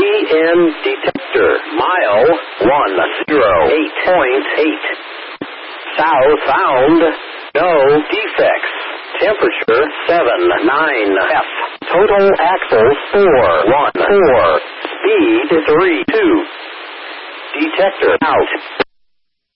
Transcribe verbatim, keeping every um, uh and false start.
N detector. Mile one zero eight point eight. South found. No defects. Temperature seven nine F. Total axles four one four. Speed three two. Detector out.